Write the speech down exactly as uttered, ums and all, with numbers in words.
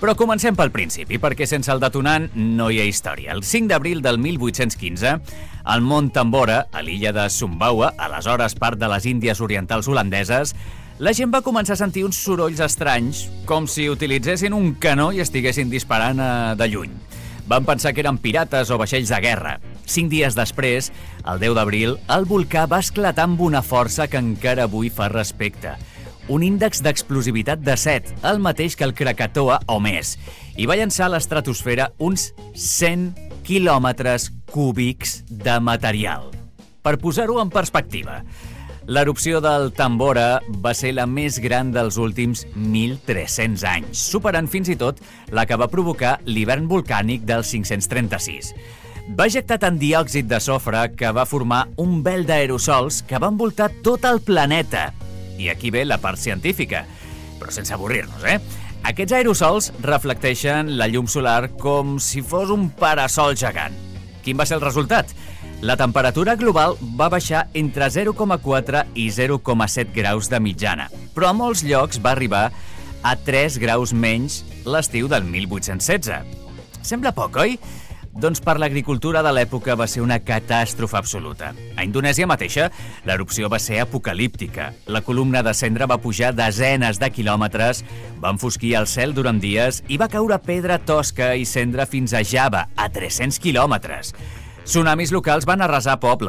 Però comencem pel principi, perquè sense el detonant no hi ha història. El cinc d'abril del mil vuit-cents quinze, al Mont Tambora, a l'illa de Sumbawa, aleshores part de les Índies Orientals holandeses, la gent va començar a sentir uns sorolls estranys, com si utilitzessin un canó i estiguessin disparant de lluny. Van pensar que eren pirates o vaixells de guerra. Cinc dies després, el deu d'abril, el volcà va esclatar amb una força que encara avui fa respecte. Un índex d'explosivitat de set, el mateix que el Krakatoa o més, i va llançar a l'estratosfera uns cent quilòmetres cúbics de material. Per posar-ho en perspectiva, l'erupció del Tambora va ser la més gran dels últims mil tres-cents anys, superant fins i tot la que va provocar l'hivern volcànic del cinc-cents trenta-sis. Va ejectar tant diòxid de sofre que va formar un vel d'aerosols que va envoltar tot el planeta. I aquí ve la part científica, però sense avorrir-nos, eh? Aquests aerosols reflecteixen la llum solar com si fos un parasol gegant. Quin va ser el resultat? La temperatura global va baixar entre zero coma quatre i zero coma set graus de mitjana, però a molts llocs va arribar a tres graus menys l'estiu del mil vuit-cents setze. Sembla poc, oi? Doncs per l'agricultura de l'època va ser una catàstrofe absoluta. A Indonèsia mateixa, l'erupció va ser apocalíptica. La columna de cendra va pujar desenes de quilòmetres, va enfosquir el cel durant dies i va caure pedra tosca i cendra fins a Java, a tres-cents quilòmetres. Tsunamis locals van arrasar pobles.